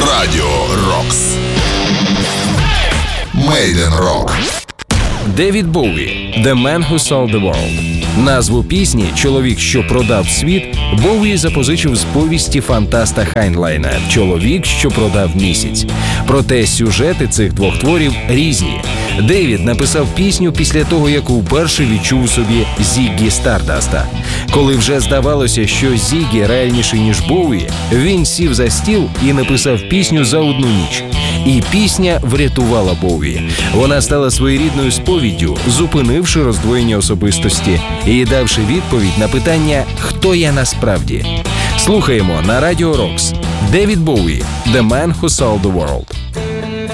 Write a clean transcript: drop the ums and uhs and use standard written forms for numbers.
Радіо Рокс. Made in Rock. Девід Боуї «The Man Who Sold the World». Назву пісні «Чоловік, що продав світ» Боуї запозичив з повісті фантаста Хайнлайна «Чоловік, що продав місяць». Проте сюжети цих двох творів різні. Девід написав пісню після того, як вперше відчув у собі Зіггі Стардаста. Коли вже здавалося, що Зіггі реальніший, ніж Боуї, він сів за стіл і написав пісню за одну ніч. І пісня врятувала Боуї. Вона стала своєрідною сповіддю, зупинивши роздвоєння особистості і давши відповідь на питання «Хто я насправді?». Слухаємо на Радіо Рокс. Девід Боуї «The Man Who Sold the World».